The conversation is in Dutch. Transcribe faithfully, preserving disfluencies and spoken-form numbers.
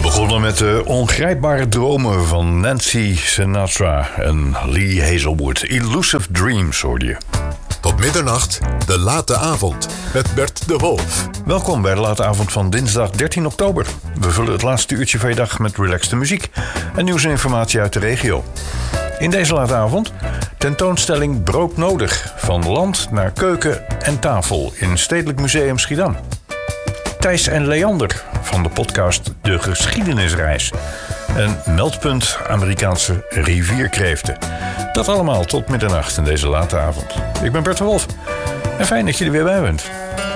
begonnen met de ongrijpbare dromen van Nancy Sinatra en Lee Hazelwood. Elusive Dreams hoorde je. Tot middernacht, de late avond, met Bert de Wolf. Welkom bij de late avond van dinsdag dertien oktober. We vullen het laatste uurtje van je dag met relaxte muziek en nieuws en informatie uit de regio. In deze late avond tentoonstelling Broodnodig, van land naar keuken en tafel in Stedelijk Museum Schiedam. Thijs en Leander van de podcast De Geschiedenisreis. En meldpunt Amerikaanse rivierkreeften. Dat allemaal tot middernacht in deze late avond. Ik ben Bert de Wolf en fijn dat je er weer bij bent.